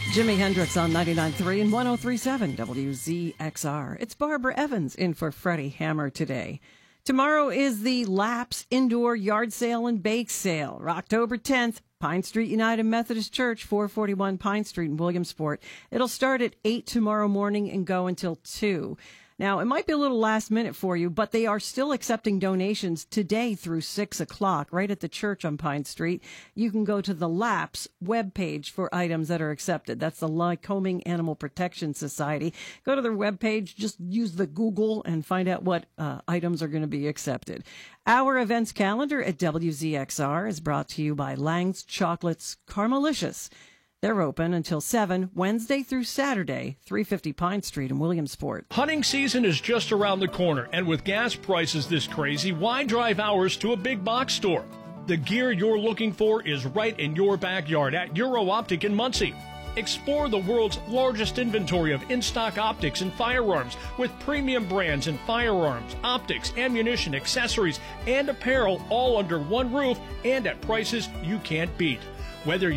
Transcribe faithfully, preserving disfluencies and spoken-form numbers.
Jimi Hendrix on ninety-nine point three and one oh three point seven W Z X R. It's Barbara Evans in for Freddie Hammer today. Tomorrow is the Laps Indoor Yard Sale and Bake Sale, October tenth, Pine Street United Methodist Church, four forty-one Pine Street in Williamsport. It'll start at eight tomorrow morning and go until two. Now, it might be a little last minute for you, but they are still accepting donations today through six o'clock right at the church on Pine Street. You can go to the Laps webpage for items that are accepted. That's the Lycoming Animal Protection Society. Go to their webpage, just use the Google and find out what uh, items are going to be accepted. Our events calendar at W Z X R is brought to you by Lang's Chocolates Caramelicious. They're open until seven, Wednesday through Saturday, three fifty Pine Street in Williamsport. Hunting season is just around the corner, and with gas prices this crazy, why drive hours to a big box store? The gear you're looking for is right in your backyard at Euro Optic in Muncie. Explore the world's largest inventory of in-stock optics and firearms with premium brands in firearms, optics, ammunition, accessories, and apparel all under one roof and at prices you can't beat. Whether